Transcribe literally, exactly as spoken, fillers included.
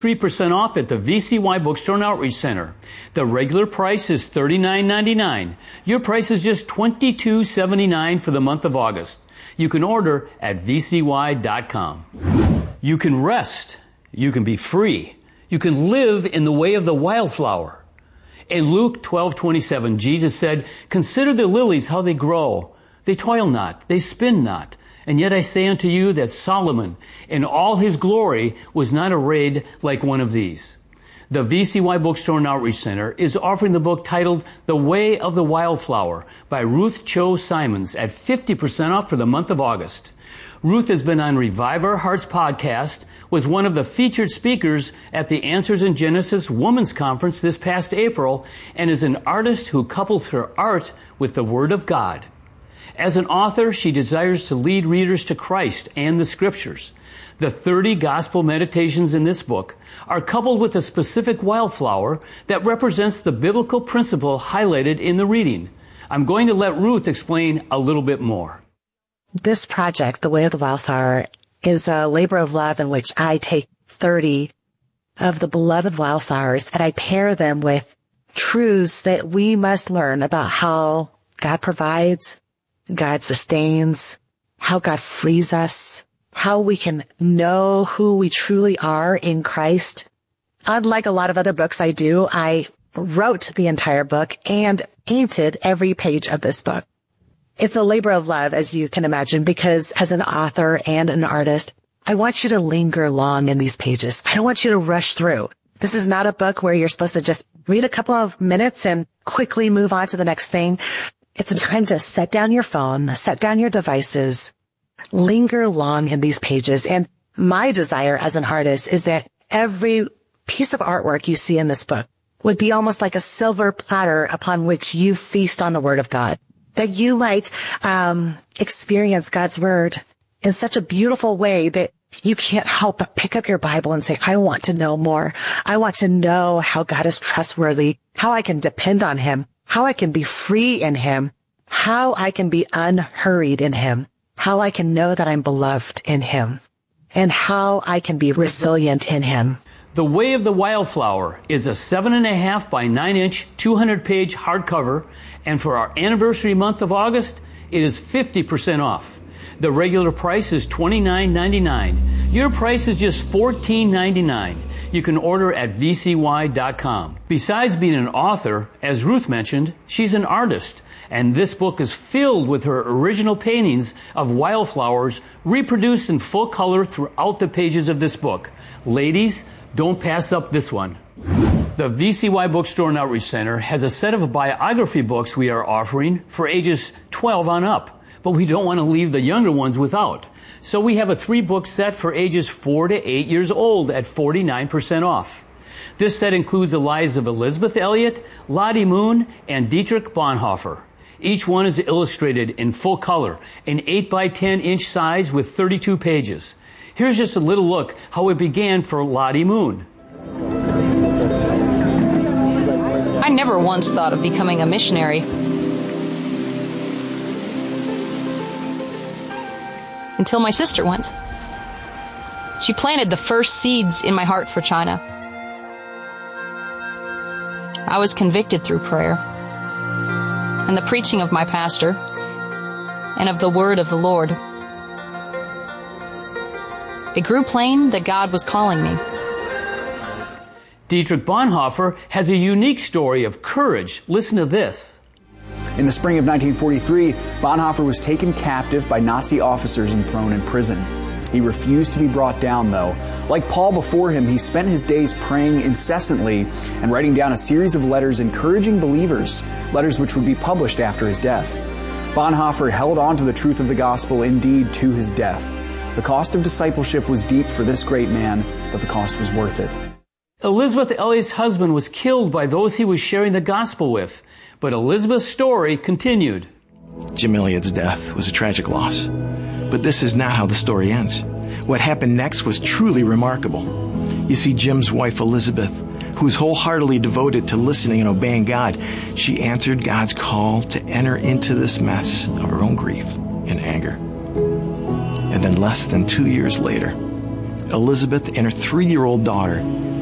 three percent off at the V C Y Bookstore and Outreach Center. The regular price is thirty-nine ninety-nine. Your price is just twenty-two seventy-nine for the month of August. You can order at V C Y dot com. You can rest. You can be free. You can live in the way of the wildflower. In Luke twelve twenty-seven, Jesus said, "Consider the lilies, how they grow. They toil not, they spin not. And yet I say unto you that Solomon, in all his glory, was not arrayed like one of these." The V C Y Bookstore and Outreach Center is offering the book titled The Way of the Wildflower by Ruth Cho Simons at fifty percent off for the month of August. Ruth has been on Revive Our Hearts podcast, was one of the featured speakers at the Answers in Genesis Women's Conference this past April, and is an artist who couples her art with the Word of God. As an author, she desires to lead readers to Christ and the Scriptures. The thirty gospel meditations in this book are coupled with a specific wildflower that represents the biblical principle highlighted in the reading. I'm going to let Ruth explain a little bit more. This project, The Way of the Wildflower, is a labor of love in which I take thirty of the beloved wildflowers and I pair them with truths that we must learn about how God provides, God sustains, how God frees us, how we can know who we truly are in Christ. Unlike a lot of other books I do, I wrote the entire book and painted every page of this book. It's a labor of love, as you can imagine, because as an author and an artist, I want you to linger long in these pages. I don't want you to rush through. This is not a book where you're supposed to just read a couple of minutes and quickly move on to the next thing. It's a time to set down your phone, set down your devices, linger long in these pages. And my desire as an artist is that every piece of artwork you see in this book would be almost like a silver platter upon which you feast on the Word of God, that you might um experience God's Word in such a beautiful way that you can't help but pick up your Bible and say, I want to know more. I want to know how God is trustworthy, how I can depend on Him, how I can be free in Him, how I can be unhurried in Him, how I can know that I'm beloved in Him, and how I can be resilient in Him. The Way of the Wildflower is a seven and a half by nine inch, two hundred page hardcover, and for our anniversary month of August, it is fifty percent off. The regular price is twenty-nine ninety-nine. Your price is just fourteen ninety-nine. You can order at V C Y dot com. Besides being an author, as Ruth mentioned, she's an artist, and this book is filled with her original paintings of wildflowers reproduced in full color throughout the pages of this book. Ladies, don't pass up this one. The V C Y Bookstore and Outreach Center has a set of biography books we are offering for ages twelve on up, but we don't want to leave the younger ones without. So we have a three-book set for ages four to eight years old at forty-nine percent off. This set includes the lives of Elizabeth Elliot, Lottie Moon, and Dietrich Bonhoeffer. Each one is illustrated in full color, an eight by ten inch size with thirty-two pages. Here's just a little look how it began for Lottie Moon. I never once thought of becoming a missionary. Until my sister went. She planted the first seeds in my heart for China. I was convicted through prayer and the preaching of my pastor and of the word of the Lord. It grew plain that God was calling me. Dietrich Bonhoeffer has a unique story of courage. Listen to this. In the spring of nineteen forty-three, Bonhoeffer was taken captive by Nazi officers and thrown in prison. He refused to be brought down, though. Like Paul before him, he spent his days praying incessantly and writing down a series of letters encouraging believers, letters which would be published after his death. Bonhoeffer held on to the truth of the gospel indeed to his death. The cost of discipleship was deep for this great man, but the cost was worth it. Elizabeth Elliot's husband was killed by those he was sharing the gospel with, but Elizabeth's story continued. Jim Elliot's death was a tragic loss, but this is not how the story ends. What happened next was truly remarkable. You see, Jim's wife Elizabeth, who was wholeheartedly devoted to listening and obeying God, she answered God's call to enter into this mess of her own grief and anger. And then less than two years later, Elizabeth and her three-year-old daughter